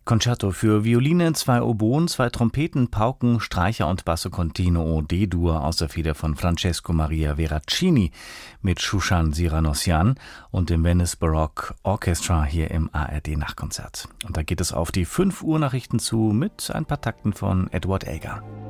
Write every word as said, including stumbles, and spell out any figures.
Concerto für Violine, zwei Oboen, zwei Trompeten, Pauken, Streicher und Basso Continuo D-Dur aus der Feder von Francesco Maria Veracini mit Shushan Siranossian und dem Venice Baroque Orchestra hier im A R D-Nachtkonzert. Und da geht es auf die fünf Uhr Nachrichten zu mit ein paar Takten von Edward Elgar.